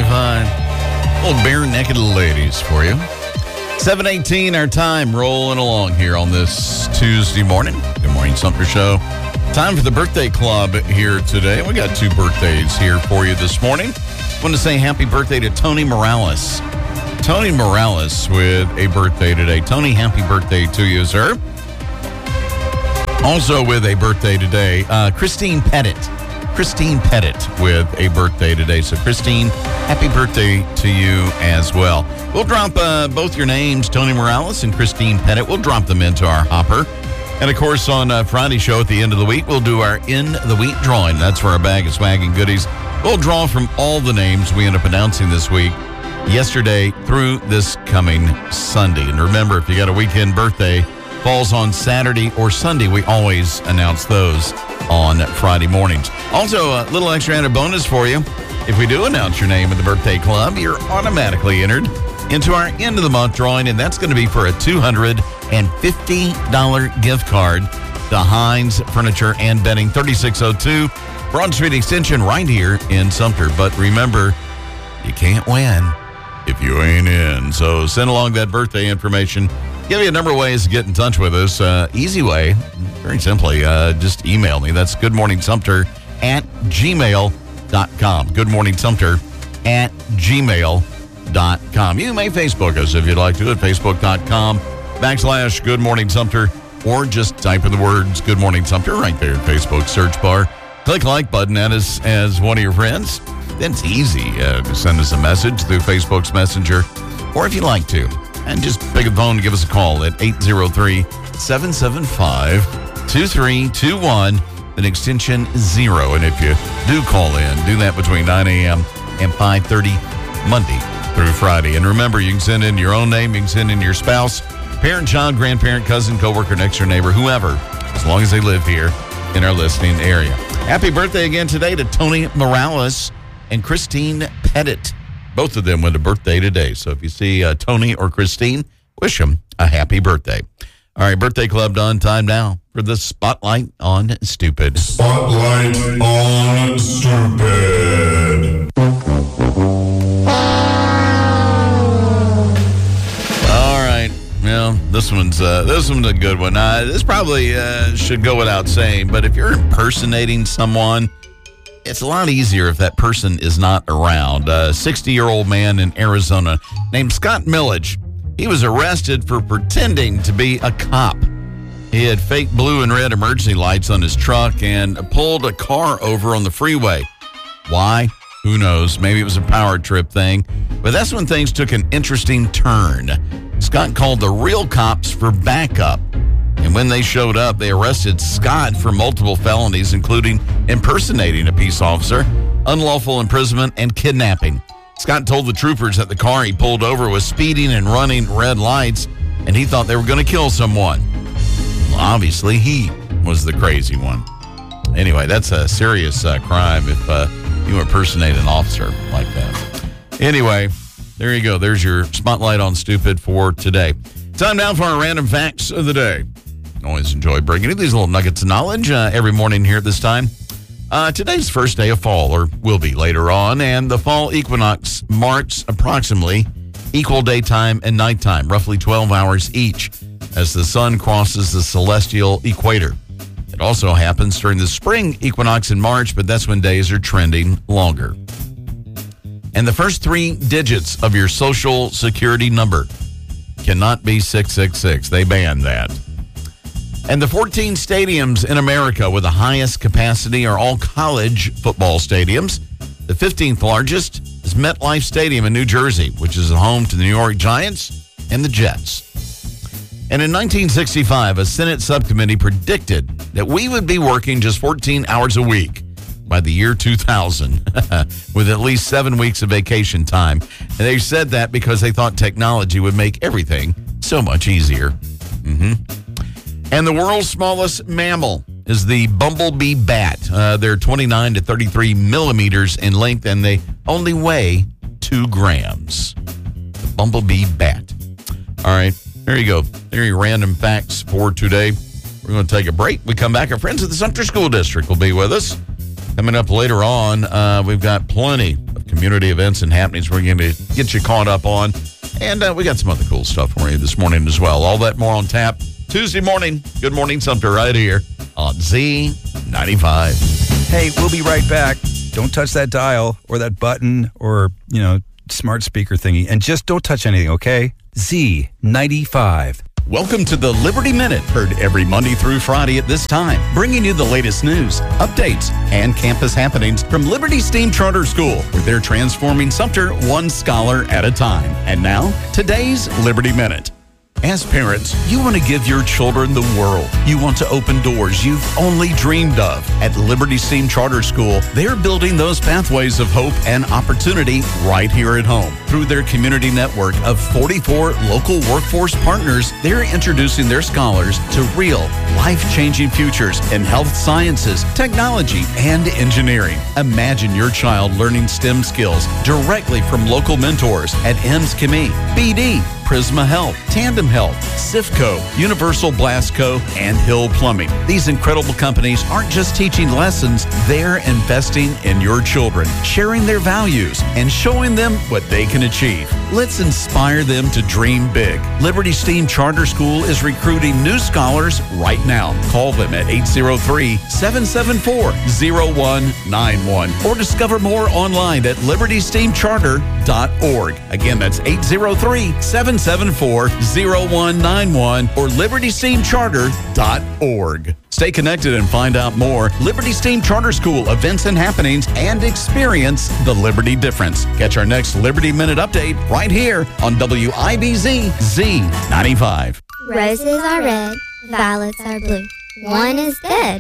fine. Old bare naked ladies for you. 7:18 our time, rolling along here on this Tuesday morning. Good morning, Sumter Show. Time for the birthday club here today. We got 2 birthdays here for you this morning. I want to say happy birthday to Tony Morales. Tony Morales with a birthday today. Tony, happy birthday to you, sir. Also with a birthday today, Christine Pettit. Christine Pettit with a birthday today. So, Christine, happy birthday to you as well. We'll drop both your names, Tony Morales and Christine Pettit. We'll drop them into our hopper. And, of course, on Friday show at the end of the week, we'll do our In the Week drawing. That's for our bag of swag and goodies. We'll draw from all the names we end up announcing this week, yesterday through this coming Sunday. And remember, if you got a weekend birthday, falls on Saturday or Sunday, we always announce those on Friday mornings. Also, a little extra added bonus for you. If we do announce your name in the birthday club, you're automatically entered into our end of the month drawing, and that's going to be for a $250 gift card to Hines Furniture and Bedding, 3602 Broad Street Extension, right here in Sumter. But remember, you can't win if you ain't in. So send along that birthday information. Give you a number of ways to get in touch with us. Easy way, very simply, just email me. That's goodmorningsumter@gmail.com. goodmorningsumter@gmail.com. You may Facebook us if you'd like to at facebook.com/goodmorningsumter, or just type in the words Good Morning Sumter right there in Facebook search bar. Click like button, add us as one of your friends. Then it's easy to send us a message through Facebook's Messenger, or if you'd like to, and just pick up the phone and give us a call at 803-775-2321, an extension 0. And if you do call in, do that between 9 a.m. and 5:30 Monday through Friday. And remember, you can send in your own name, you can send in your spouse, parent, child, grandparent, cousin, coworker, next door neighbor, whoever, as long as they live here in our listening area. Happy birthday again today to Tony Morales and Christine Pettit. Both of them with a birthday today. So if you see Tony or Christine, wish them a happy birthday. All right, birthday club done. Time now for the Spotlight on Stupid. Spotlight on Stupid. All right. Well, this one's a good one. This probably should go without saying, but if you're impersonating someone, it's a lot easier if that person is not around. A 60-year-old man in Arizona named Scott Millage. He was arrested for pretending to be a cop. He had fake blue and red emergency lights on his truck and pulled a car over on the freeway. Why? Who knows? Maybe it was a power trip thing. But that's when things took an interesting turn. Scott called the real cops for backup. And when they showed up, they arrested Scott for multiple felonies, including impersonating a peace officer, unlawful imprisonment, and kidnapping. Scott told the troopers that the car he pulled over was speeding and running red lights, and he thought they were going to kill someone. Well, obviously, he was the crazy one. Anyway, that's a serious crime if you impersonate an officer like that. Anyway, there you go. There's your Spotlight on Stupid for today. Time now for our random facts of the day. Always enjoy bringing you these little nuggets of knowledge every morning here at this time. Today's first day of fall, or will be later on, and the fall equinox marks approximately equal daytime and nighttime, roughly 12 hours each, as the sun crosses the celestial equator. It also happens during the spring equinox in March, but that's when days are trending longer. And the first 3 digits of your social security number cannot be 666. They banned that. And the 14 stadiums in America with the highest capacity are all college football stadiums. The 15th largest is MetLife Stadium in New Jersey, which is home to the New York Giants and the Jets. And in 1965, a Senate subcommittee predicted that we would be working just 14 hours a week by the year 2000, with at least 7 weeks of vacation time. And they said that because they thought technology would make everything so much easier. And the world's smallest mammal is the bumblebee bat. They're 29 to 33 millimeters in length, and they only weigh 2 grams. The bumblebee bat. All right, there you go. There are your random facts for today. We're going to take a break. We come back. Our friends at the Sumter School District will be with us. Coming up later on, we've got plenty of community events and happenings we're going to get you caught up on. And we got some other cool stuff for you this morning as well. All that more on tap Tuesday morning. Good morning, Sumter, right here on Z95. Hey, we'll be right back. Don't touch that dial or that button or, smart speaker thingy. And just don't touch anything, okay? Z95. Welcome to the Liberty Minute, heard every Monday through Friday at this time, bringing you the latest news, updates, and campus happenings from Liberty STEAM Charter School, where they're transforming Sumter one scholar at a time. And now, today's Liberty Minute. As parents, you want to give your children the world. You want to open doors you've only dreamed of. At Liberty STEAM Charter School, they're building those pathways of hope and opportunity right here at home. Through their community network of 44 local workforce partners, they're introducing their scholars to real, life-changing futures in health sciences, technology, and engineering. Imagine your child learning STEM skills directly from local mentors at EMS-CHEMIE, BD, Prisma Health, Tandem Health, Sifco, Universal Blasco, and Hill Plumbing. These incredible companies aren't just teaching lessons, they're investing in your children, sharing their values, and showing them what they can achieve. Let's inspire them to dream big. Liberty STEAM Charter School is recruiting new scholars right now. Call them at 803-774-0191 or discover more online at libertysteamcharter.org. Again, that's 803-774-0191 or libertysteamcharter.org. Stay connected and find out more. Liberty STEAM Charter School events and happenings and experience the Liberty difference. Catch our next Liberty Minute update right here on WIBZ Z95. Roses are red, violets are blue. One is dead.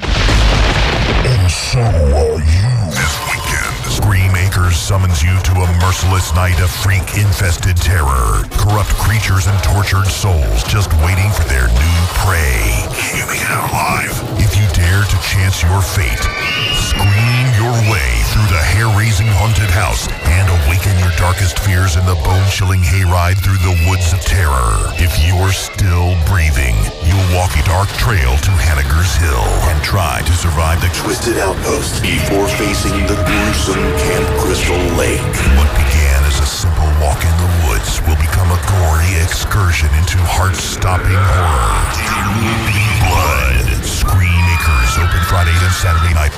And so are you. This weekend, Scream Acres summons you to a merciless night of freak-infested terror. Corrupt creatures and tortured souls just waiting for their new prey. Coming out live. If you dare to chance your fate, scream your way through the hair-raising haunted house and awaken your darkest fears in the bone-chilling hayride through the woods of terror. If you're still breathing, you'll walk a dark trail to Hanniger's Hill and try to survive the twisted outpost before facing the gruesome Camp Crystal Lake. What began as a simple walk in the woods will become a gory excursion into heart-stopping horror. There will be blood. Scream Acres, open Friday and Saturday night.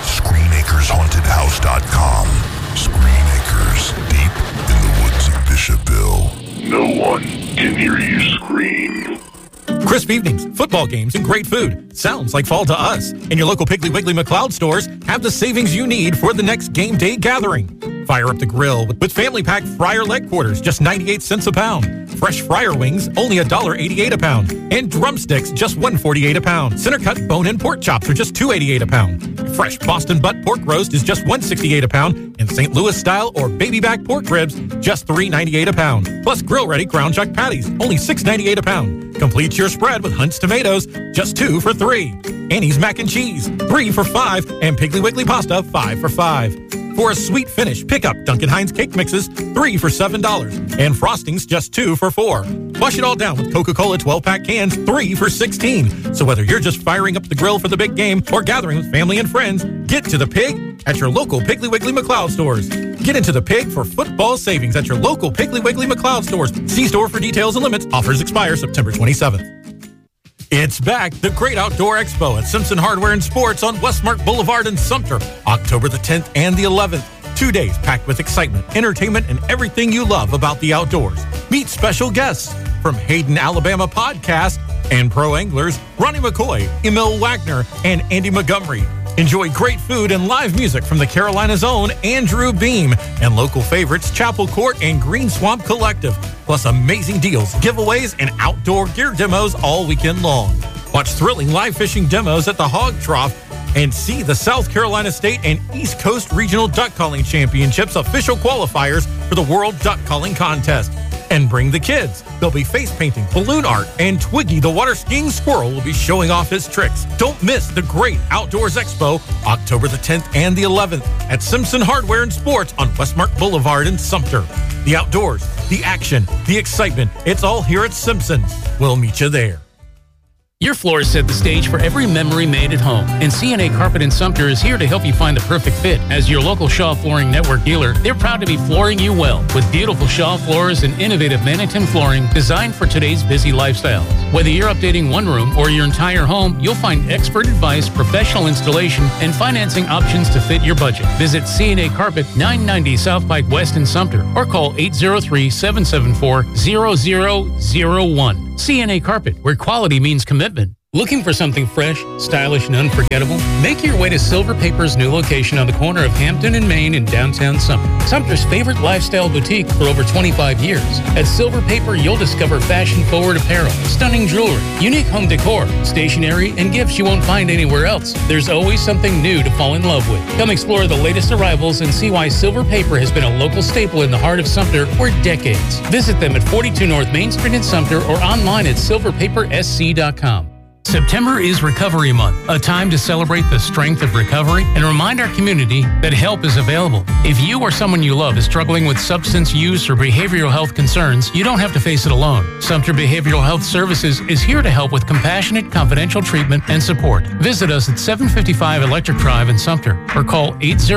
ScreamAkersHauntedHouse.com. Scream Acres, deep in the woods of Bishopville. No one can hear you scream. Crisp evenings, football games, and great food. Sounds like fall to us. And your local Piggly Wiggly McLeod stores have the savings you need for the next game day gathering. Fire up the grill with family pack fryer leg quarters, just 98 cents a pound. Fresh fryer wings, only $1.88 a pound. And drumsticks, just $1.48 a pound. Center cut bone-in pork chops are just $2.88 a pound. Fresh Boston butt pork roast is just $1.68 a pound. And St. Louis style or baby back pork ribs, just $3.98 a pound. Plus grill-ready ground chuck patties, only $6.98 a pound. Complete your spread with Hunt's tomatoes, just 2 for $3. Annie's mac and cheese, 3 for $5. And Piggly Wiggly pasta, 5 for $5. For a sweet finish, pick up Duncan Hines cake mixes, 3 for $7. And frostings, just 2 for $4. Wash it all down with Coca-Cola 12-pack cans, 3 for $16. So whether you're just firing up the grill for the big game or gathering with family and friends, get to the Pig at your local Piggly Wiggly McLeod stores. Get into the Pig for football savings at your local Piggly Wiggly McLeod stores. See store for details and limits. Offers expire September 27th. It's back, the Great Outdoor Expo at Simpson Hardware and Sports on Westmark Boulevard in Sumter, October the 10th and the 11th. 2 days packed with excitement, entertainment, and everything you love about the outdoors. Meet special guests from Hayden, Alabama podcast and pro anglers Ronnie McCoy, Emil Wagner, and Andy Montgomery. Enjoy great food and live music from the Carolina's own Andrew Beam and local favorites Chapel Court and Green Swamp Collective, plus amazing deals, giveaways, and outdoor gear demos all weekend long. Watch thrilling live fishing demos at the Hog Trough and see the South Carolina State and East Coast Regional Duck Calling Championships official qualifiers for the World Duck Calling Contest. And bring the kids. They'll be face painting, balloon art, and Twiggy the water skiing squirrel will be showing off his tricks. Don't miss the Great Outdoors Expo, October the 10th and the 11th at Simpson Hardware and Sports on Westmark Boulevard in Sumter. The outdoors, the action, the excitement, it's all here at Simpson's. We'll meet you there. Your floors set the stage for every memory made at home, and CNA Carpet in Sumter is here to help you find the perfect fit. As your local Shaw Flooring Network dealer, they're proud to be flooring you well with beautiful Shaw floors and innovative Manhattan flooring designed for today's busy lifestyles. Whether you're updating one room or your entire home, you'll find expert advice, professional installation, and financing options to fit your budget. Visit CNA Carpet, 990 South Pike West in Sumter, or call 803-774-0001. CNA Carpet, where quality means commitment. Looking for something fresh, stylish, and unforgettable? Make your way to Silver Paper's new location on the corner of Hampton and Main in downtown Sumter. Sumter's favorite lifestyle boutique for over 25 years. At Silver Paper, you'll discover fashion-forward apparel, stunning jewelry, unique home decor, stationery, and gifts you won't find anywhere else. There's always something new to fall in love with. Come explore the latest arrivals and see why Silver Paper has been a local staple in the heart of Sumter for decades. Visit them at 42 North Main Street in Sumter or online at silverpapersc.com. September is Recovery Month, a time to celebrate the strength of recovery and remind our community that help is available. If you or someone you love is struggling with substance use or behavioral health concerns, you don't have to face it alone. Sumter Behavioral Health Services is here to help with compassionate, confidential treatment and support. Visit us at 755 Electric Drive in Sumter or call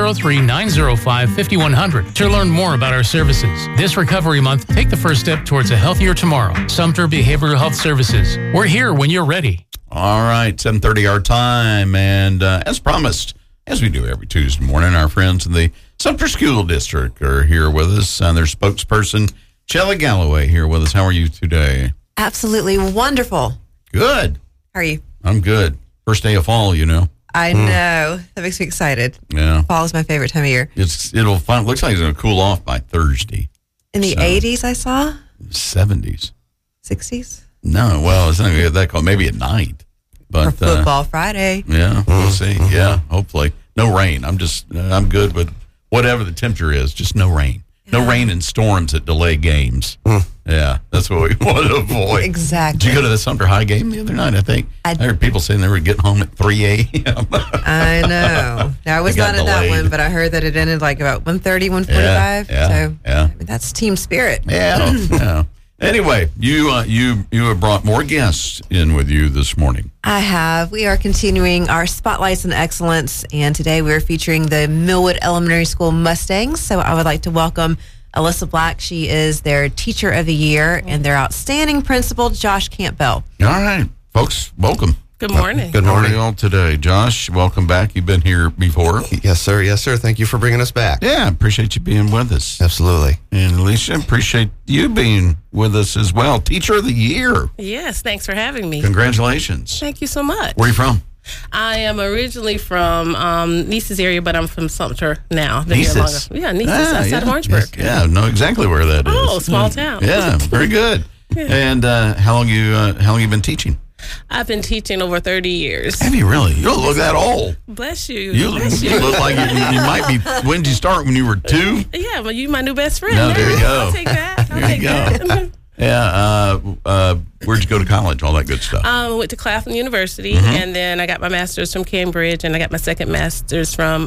803-905-5100 to learn more about our services. This Recovery Month, take the first step towards a healthier tomorrow. Sumter Behavioral Health Services. We're here when you're ready. All right, 7:30 our time, and as promised, as we do every Tuesday morning, our friends in the Sumter School District are here with us, and their spokesperson, Shelley Galloway, here with us. How are you today? Absolutely wonderful. Good. How are you? I'm good. First day of fall, you know. I know. That makes me excited. Yeah. Fall is my favorite time of year. Looks like it's going to cool off by Thursday. In the 80s, I saw? 70s. 60s? No, well, it's not going to get that cold. Maybe at night. But, for football Friday. Yeah, we'll see. Yeah, hopefully. No rain. I'm good with whatever the temperature is, just no rain. No rain and storms that delay games. Yeah, that's what we want to avoid. Exactly. Did you go to the Sumter High game the other night, I think? I heard people saying they were getting home at 3 a.m. I know. Now, I was not at that one, but I heard that it ended like about 1:30, 1:45. Yeah. I mean, that's team spirit. Yeah. Yeah. Anyway, you have brought more guests in with you this morning. I have. We are continuing our Spotlights in Excellence, and today we're featuring the Millwood Elementary School Mustangs. So I would like to welcome Alyssa Black. She is their Teacher of the Year, and their outstanding principal, Josh Campbell. All right, folks, welcome. Good morning. Good morning, all today. Josh, welcome back. You've been here before. Yes, sir. Yes, sir. Thank you for bringing us back. Yeah, appreciate you being with us. Absolutely. And Alicia, appreciate you being with us as well. Teacher of the Year. Yes, thanks for having me. Congratulations. Thank you so much. Where are you from? I am originally from Nice's area, but I'm from Sumter now. Nice's? Yeah, Nice's, outside of Orangeburg. Yes. Yeah, I know exactly where that is. Oh, small town. Yeah, very good. Yeah. And how long you been teaching? I've been teaching over 30 years. Have you really? You don't look that old. Bless you. You look like you might be. When did you start? When you were 2? Yeah, well, you my new best friend. No, there you go. I'll take that. There you go. Yeah. Where'd you go to college? All that good stuff. I went to Claflin University, and then I got my master's from Cambridge, and I got my second master's from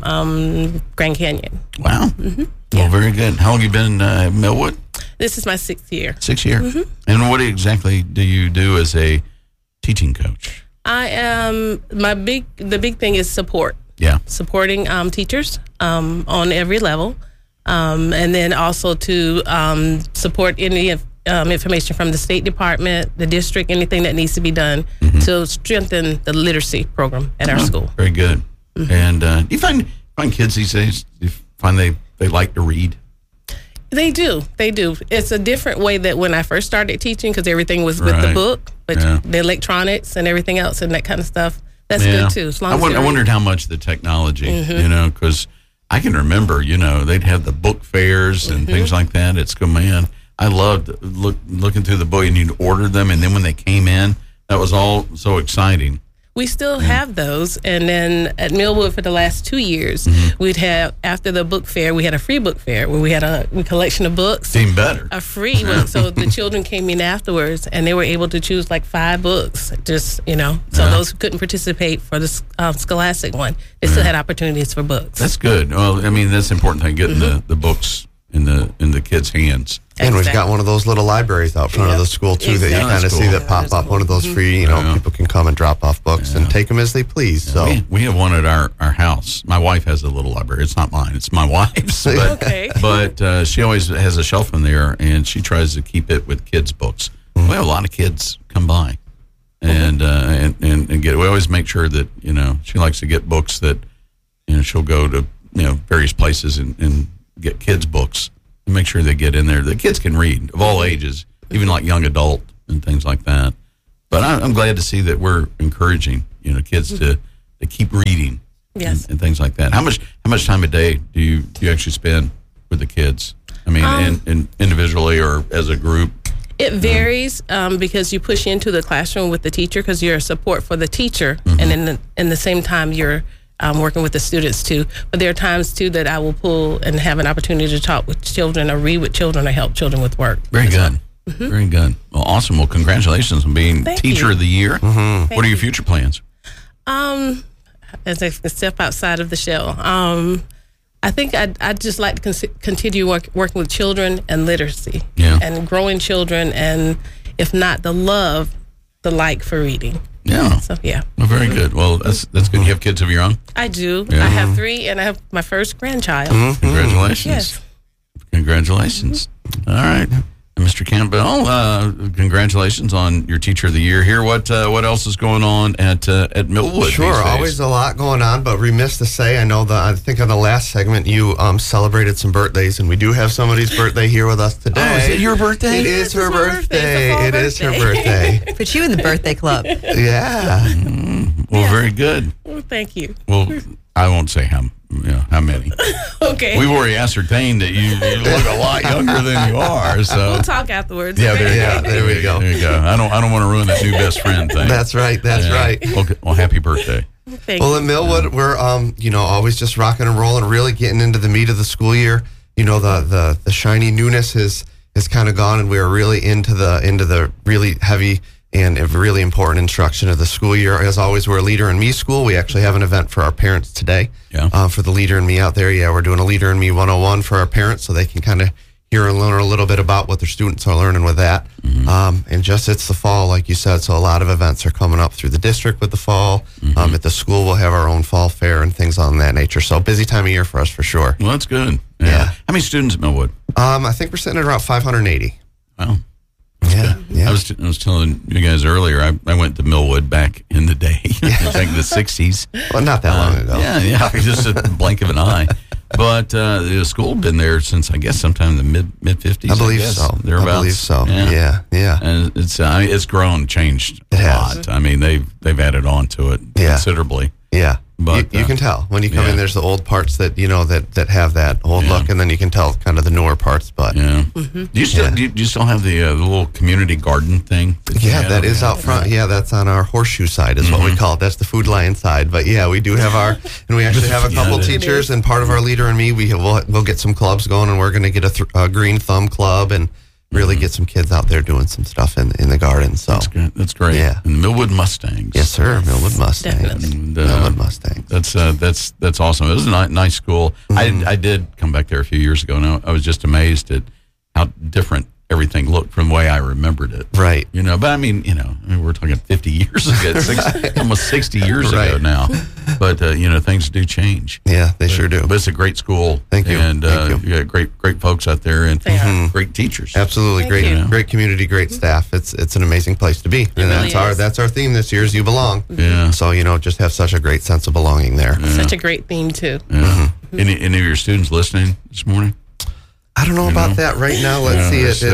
Grand Canyon. Wow. Well, very good. How long have you been at Millwood? This is my 6th year. 6 years. And what exactly do you do as a teaching coach? I am the big thing is support. Yeah. Supporting teachers on every level. And then also to support any information from the State Department, the district, anything that needs to be done to strengthen the literacy program at our school. Very good. And do you find kids these days, do you find they like to read? They do. It's a different way that when I first started teaching, because everything was with the book, but the electronics and everything else and that kind of stuff, that's good too. As long as I wondered how much the technology, because I can remember, they'd have the book fairs and things like that. It's good, man. I loved looking through the book, and you'd order them, and then when they came in, that was all so exciting. We still have those, and then at Millwood for the last 2 years, we'd have, after the book fair, we had a free book fair where we had a collection of books. Seemed better. A free one, so the children came in afterwards, and they were able to choose like 5 books, so those who couldn't participate for the Scholastic one, they still had opportunities for books. That's good. Well, I mean, that's the important thing, getting the books in the kids' hands. And we've got one of those little libraries out front of the school, too, that you kind of see that pop up. One of those free, people can come and drop off books and take them as they please. So we have one at our house. My wife has a little library. It's not mine. It's my wife's. But she always has a shelf in there, and she tries to keep it with kids' books. We have a lot of kids come by and get. We always make sure that she likes to get books that she'll go to various places and get kids' books. Make sure they get in there. The kids can read of all ages, even like young adult and things like that. But I'm glad to see that we're encouraging kids to keep reading, and things like that. How much time a day do you actually spend with the kids? I mean, in individually or as a group? It varies because you push into the classroom with the teacher because you're a support for the teacher, and in the same time you're working with the students too. But there are times too that I will pull and have an opportunity to talk with children or read with children or help children with work. Very good. Very good. Well, awesome. Well, congratulations on being Teacher of the Year. What are your future plans? As I step outside of the shell, I think I'd just like to continue working with children and literacy and growing children, and if not the like for reading. Yeah. So, yeah. Well, very good. Well, that's good. You have kids of your own? I do. I have 3, and I have my first grandchild. Congratulations. Yes. Congratulations. All right. Mr. Campbell, congratulations on your Teacher of the Year here. What else is going on at Millwood? Sure, always a lot going on, but remiss to say, I think on the last segment you celebrated some birthdays, and we do have somebody's birthday here with us today. Oh, is it your birthday? It is her birthday. It is her birthday. Put you in the birthday club. Yeah. Well, very good. Well, thank you. Well, I won't say how many. Okay. We've already ascertained that you look a lot younger than you are. So we'll talk afterwards. Yeah, okay? there we go. There you go. I don't want to ruin that new best friend thing. That's right. Right. Okay. Well, happy birthday. Thank you. In Millwood, we're always just rocking and rolling, really getting into the meat of the school year. The shiny newness has kind of gone, and we're really into the really heavy and a really important instruction of the school year. As always, we're a Leader in Me school. We actually have an event for our parents today. For the Leader in Me out there. We're doing a Leader in Me 101 for our parents so they can kind of hear and learn a little bit about what their students are learning with that. And just it's the fall, like you said, so a lot of events are coming up through the district with the fall. At the school, we'll have our own fall fair and things on that nature. So busy time of year for us for sure. Well, that's good. Yeah. How many students at Millwood? I think we're sitting at around 580. Wow. Yeah. I was telling you guys earlier, I went to Millwood back in the day, back in the 60s. Well, not that long ago. Yeah, just a blink of an eye. But the school had been there since, I guess, sometime in the mid-50s. I believe so. Thereabouts. I believe so. Yeah. And it's grown, changed a lot. I mean, they've added on to it considerably. Yeah. But you can tell when you come in. There's the old parts that that have that old look, and then you can tell kind of the newer parts. But do you still have the little community garden thing? That is out front. Yeah, that's on our horseshoe side, is what we call it. That's the Food Lion side. But we do have and we actually have a couple teachers, and part of our Leader in Me, we'll get some clubs going, and we're going to get a Green Thumb club and really get some kids out there doing some stuff in the garden. So that's great. Yeah, and the Millwood Mustangs. Yes, sir. Millwood Mustangs. Millwood Mustangs. That's awesome. It was a nice school. I did come back there a few years ago, and I was just amazed at how different everything looked from the way I remembered it. Right. But I mean, we're talking 50 years ago, almost 60 years ago now. But, things do change. Yeah, they sure do. But it's a great school. Thank you. And you got great folks out there and great teachers. Absolutely. Great community, great staff. It's an amazing place to be. And that's our theme this year is You Belong. Yeah. So, just have such a great sense of belonging there. Yeah. Such a great theme, too. Yeah. Any of your students listening this morning? I don't know about that right now. Let's see. It's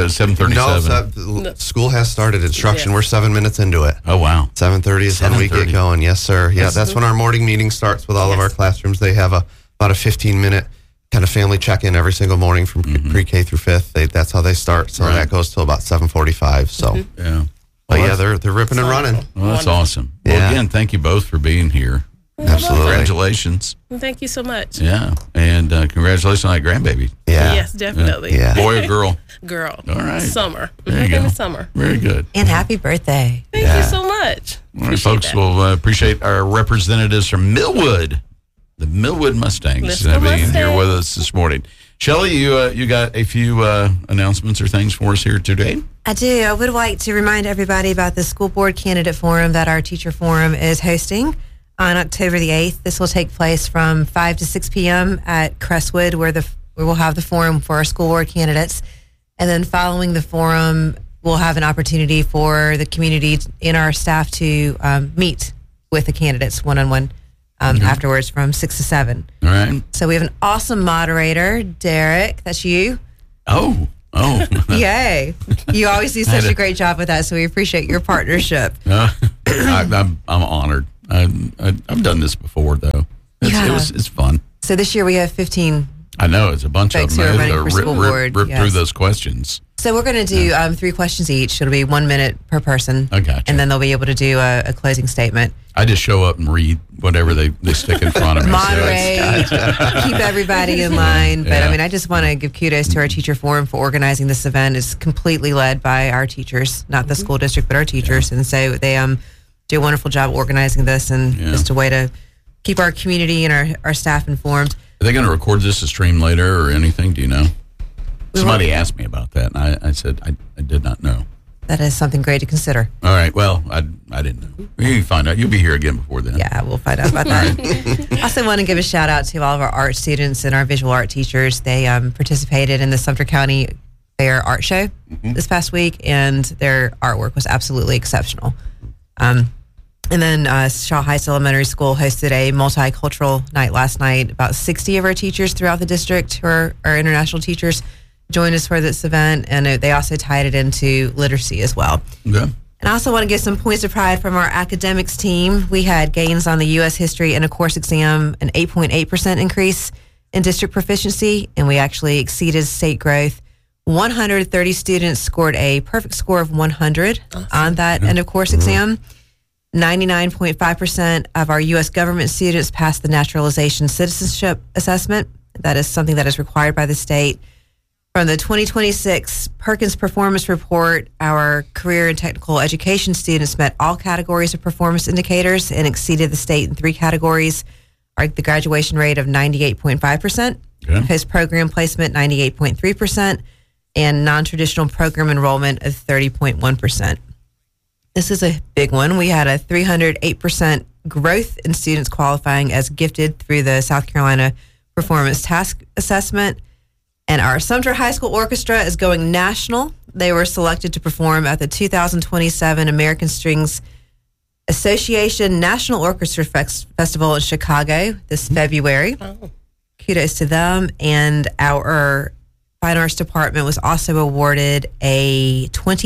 7:37. No, school has started instruction. We're 7 minutes into it. Oh, wow. 7:30 is when we get going. Yes, sir. Yeah, that's when our morning meeting starts with all of our classrooms. They have about a 15-minute kind of family check-in every single morning from pre-K through 5th. That's how they start. So that goes till about 7:45. So, but they're ripping and running. Well, that's awesome. Well, again, thank you both for being here. Absolutely. Congratulations. Thank you so much. Yeah. And congratulations on that grandbaby. Yeah. Yes, definitely. Yeah. Boy or girl? Girl. All right. Summer. There you go. Summer. Very good. And happy birthday. Thank you so much. All right, folks, we'll appreciate our representatives from Millwood, the Millwood Mustangs, being here with us this morning. Shelley, you got a few announcements or things for us here today? I do. I would like to remind everybody about the school board candidate forum that our teacher forum is hosting on October the 8th. This will take place from 5 to 6 p.m. at Crestwood, where we will have the forum for our school board candidates. And then following the forum, we'll have an opportunity for the community and our staff to meet with the candidates one-on-one afterwards from 6 to 7. All right. So we have an awesome moderator, Derek. That's you. Oh. Yay. You always do such a great job with that, so we appreciate your partnership. I'm honored. I've done this before, though. It's fun. So this year we have 15. I know, it's a bunch of folks who are running for school board. Rip through those questions. So we're going to do 3 questions each. It'll be 1 minute per person. I got you. And then they'll be able to do a closing statement. I just show up and read whatever they stick in front of me. Moderate, keep everybody in line. But I just want to give kudos to our teacher forum for organizing this event. It's completely led by our teachers, not the school district, but our teachers. And so they do a wonderful job organizing this, and just a way to keep our community and our staff informed. Are they going to record this to stream later or anything? Do you know? Somebody asked me about that, and I said I did not know. That is something great to consider. All right. Well, I didn't know. You can find out. You'll be here again before then. Yeah, we'll find out about that. I also want to give a shout out to all of our art students and our visual art teachers. They participated in the Sumter County Fair Art Show this past week, and their artwork was absolutely exceptional. And then Shaw Heights Elementary School hosted a multicultural night last night. About 60 of our teachers throughout the district, who are our international teachers, joined us for this event, and they also tied it into literacy as well. Yeah. And I also want to give some points of pride from our academics team. We had gains on the U.S. history and a course exam, an 8.8% increase in district proficiency, and we actually exceeded state growth. 130 students scored a perfect score of 100 on that end of course exam. 99.5% of our U.S. government students passed the naturalization citizenship assessment. That is something that is required by the state. From the 2026 Perkins Performance Report, our career and technical education students met all categories of performance indicators and exceeded the state in 3 categories. The graduation rate of 98.5%, post-program placement 98.3%, and non-traditional program enrollment of 30.1%. This is a big one. We had a 308% growth in students qualifying as gifted through the South Carolina Performance Task Assessment. And our Sumter High School Orchestra is going national. They were selected to perform at the 2027 American Strings Association National Orchestra Festival in Chicago this February. Kudos to them. And our Fine Arts Department was also awarded a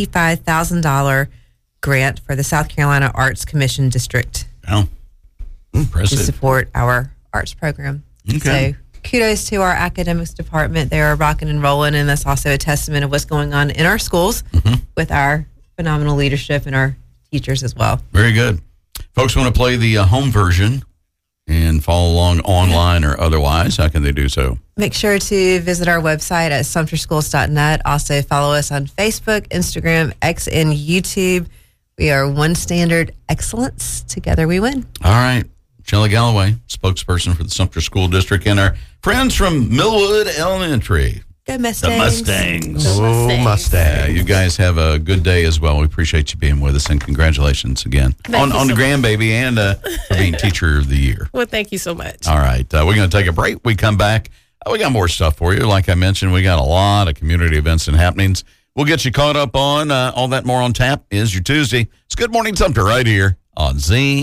$25,000 grant for the South Carolina Arts Commission District. Oh, impressive. To support our arts program. Okay. So kudos to our academics department. They are rocking and rolling, and that's also a testament of what's going on in our schools with our phenomenal leadership and our teachers as well. Very good. Folks want to play the home version and follow along online or otherwise. How can they do so? Make sure to visit our website at sumterschools.net. Also follow us on Facebook, Instagram, X, and YouTube. We are One Standard Excellence. Together we win. All right. Shelley Galloway, spokesperson for the Sumter School District, and our friends from Millwood Elementary. Go Mustangs. The Mustangs. Oh, Mustang. You guys have a good day as well. We appreciate you being with us, and congratulations again on the grandbaby and for being Teacher of the Year. Well, thank you so much. All right. We're going to take a break. We come back. We got more stuff for you. Like I mentioned, we got a lot of community events and happenings. We'll get you caught up on all that more on tap is your Tuesday. It's Good Morning Sumter right here on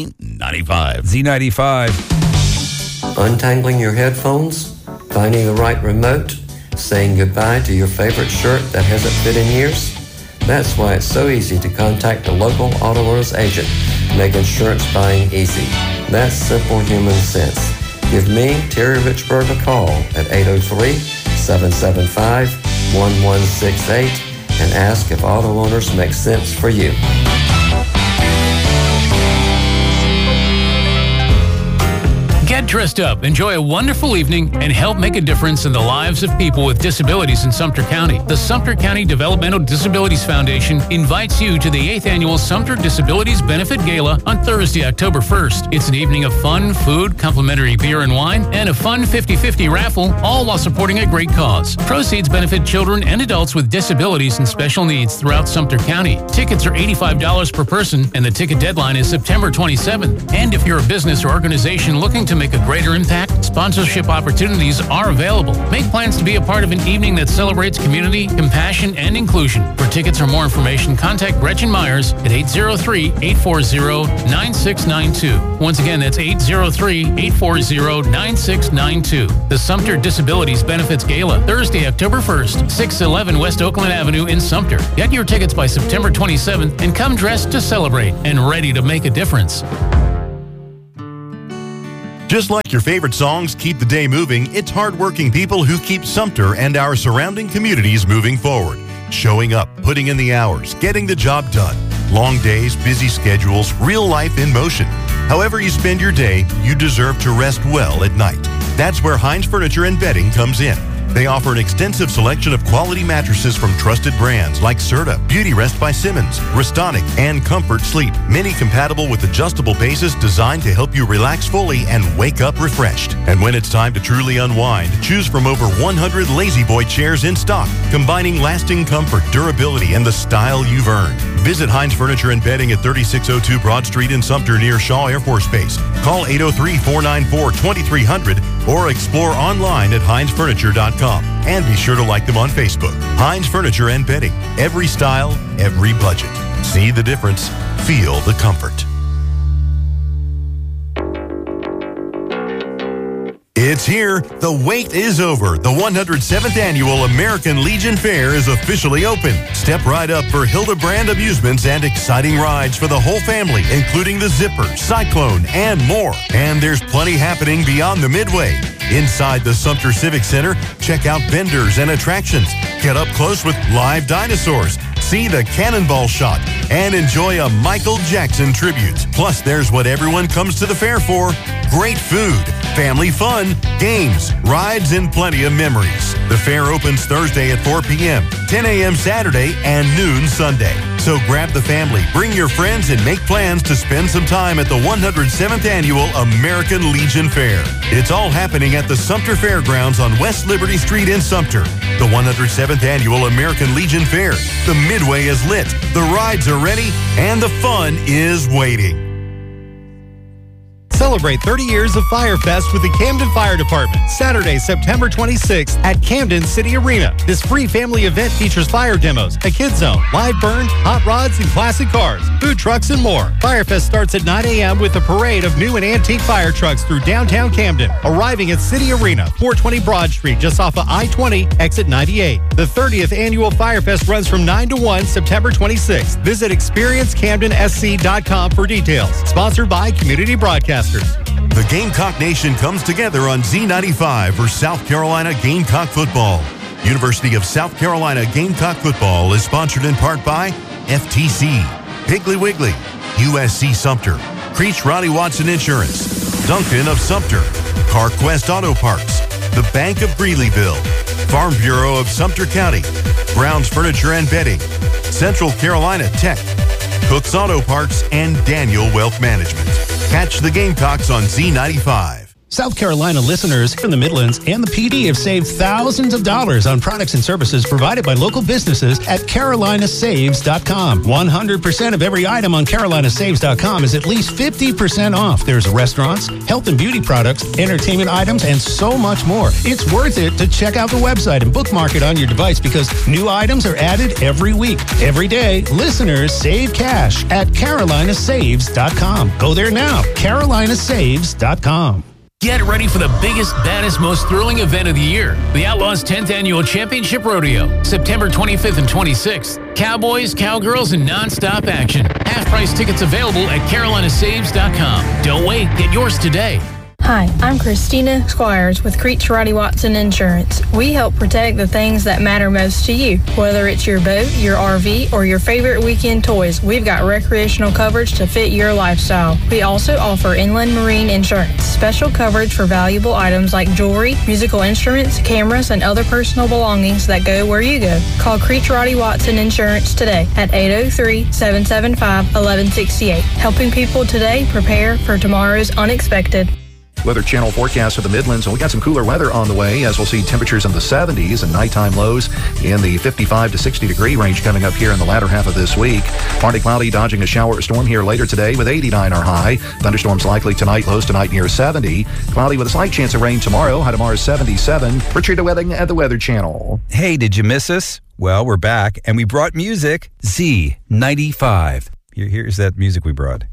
Z95. Z95. Untangling your headphones, finding the right remote, saying goodbye to your favorite shirt that hasn't fit in years? That's why it's so easy to contact a local auto owners agent. Make insurance buying easy. That's simple human sense. Give me, Terry Richburg, a call at 803-775-1168 and ask if auto owners make sense for you. Get dressed up, enjoy a wonderful evening, and help make a difference in the lives of people with disabilities in Sumter County. The Sumter County Developmental Disabilities Foundation invites you to the 8th Annual Sumter Disabilities Benefit Gala on Thursday, October 1st. It's an evening of fun, food, complimentary beer and wine, and a fun 50-50 raffle, all while supporting a great cause. Proceeds benefit children and adults with disabilities and special needs throughout Sumter County. Tickets are $85 per person, and the ticket deadline is September 27th. And if you're a business or organization looking to make a greater impact, sponsorship opportunities are available. Make plans to be a part of an evening that celebrates community, compassion, and inclusion. For tickets or more information, contact Gretchen Myers at 803-840-9692. Once again, that's 803-840-9692. The Sumter Disabilities Benefits Gala, Thursday, October 1st, 611 West Oakland Avenue in Sumter. Get your tickets by September 27th and come dressed to celebrate and ready to make a difference. Just like your favorite songs keep the day moving, it's hardworking people who keep Sumter and our surrounding communities moving forward. Showing up, putting in the hours, getting the job done. Long days, busy schedules, real life in motion. However you spend your day, you deserve to rest well at night. That's where Hines Furniture and Bedding comes in. They offer an extensive selection of quality mattresses from trusted brands like Serta, Beauty Rest by Simmons, Restonic, and Comfort Sleep. Many compatible with adjustable bases designed to help you relax fully and wake up refreshed. And when it's time to truly unwind, choose from over 100 Lazy Boy chairs in stock, combining lasting comfort, durability, and the style you've earned. Visit Hines Furniture and Bedding at 3602 Broad Street in Sumter near Shaw Air Force Base. Call 803-494-2300 or explore online at hinesfurniture.com. And be sure to like them on Facebook. Hines Furniture and Bedding. Every style, every budget. See the difference. Feel the comfort. It's here. The wait is over. The 107th Annual American Legion Fair is officially open. Step right up for Hildebrand Amusements and exciting rides for the whole family, including the Zipper, Cyclone, and more. And there's plenty happening beyond the Midway. Inside the Sumter Civic Center, check out vendors and attractions. Get up close with live dinosaurs. See the cannonball shot and enjoy a Michael Jackson tribute. Plus, there's what everyone comes to the fair for. Great food, family fun, games, rides, and plenty of memories. The fair opens Thursday at 4 p.m., 10 a.m. Saturday, and noon Sunday. So grab the family, bring your friends, and make plans to spend some time at the 107th Annual American Legion Fair. It's all happening at the Sumter Fairgrounds on West Liberty Street in Sumter. The 107th Annual American Legion Fair. The Midway is lit, the rides are ready, and the fun is waiting. Celebrate 30 years of Firefest with the Camden Fire Department, Saturday, September 26th at Camden City Arena. This free family event features fire demos, a kids zone, live burn, hot rods and classic cars, food trucks, and more. Firefest starts at 9 a.m. with a parade of new and antique fire trucks through downtown Camden, arriving at City Arena, 420 Broad Street, just off of I-20, exit 98. The 30th Annual Firefest runs from 9 to 1, September 26th. Visit ExperienceCamdenSC.com for details. Sponsored by Community Broadcasters. The Gamecock Nation comes together on Z95 for South Carolina Gamecock football. University of South Carolina Gamecock football is sponsored in part by FTC, Piggly Wiggly, USC Sumter, Creech Ronnie Watson Insurance, Duncan of Sumter, CarQuest Auto Parts, the Bank of Greeleyville, Farm Bureau of Sumter County, Brown's Furniture and Bedding, Central Carolina Tech, Cook's Auto Parts, and Daniel Wealth Management. Catch the Gamecocks on Z95. South Carolina listeners in the Midlands and the PD have saved thousands of dollars on products and services provided by local businesses at carolinasaves.com. 100% of every item on carolinasaves.com is at least 50% off. There's restaurants, health and beauty products, entertainment items, and so much more. It's worth it to check out the website and bookmark it on your device because new items are added every week. Every day, listeners save cash at carolinasaves.com. Go there now, carolinasaves.com. Get ready for the biggest, baddest, most thrilling event of the year. The Outlaws 10th Annual Championship Rodeo, September 25th and 26th. Cowboys, cowgirls, and non-stop action. Half-price tickets available at carolinasaves.com. Don't wait. Get yours today. Hi, I'm Christina Squires with Creech Roddy Watson Insurance. We help protect the things that matter most to you. Whether it's your boat, your RV, or your favorite weekend toys, we've got recreational coverage to fit your lifestyle. We also offer inland marine insurance, special coverage for valuable items like jewelry, musical instruments, cameras, and other personal belongings that go where you go. Call Creech Roddy Watson Insurance today at 803-775-1168. Helping people today prepare for tomorrow's unexpected. Weather Channel forecast for the Midlands, and we got some cooler weather on the way as we'll see temperatures in the 70s and nighttime lows in the 55 to 60 degree range coming up here in the latter half of this week. Partly cloudy, dodging a shower or storm here later today with 89 our high. Thunderstorms likely tonight, lows tonight near 70. Cloudy with a slight chance of rain tomorrow, high tomorrow is 77. Richard Wedding at the Weather Channel. Hey, did you miss us? Well, we're back, and we brought music. Z95. Here's that music we brought.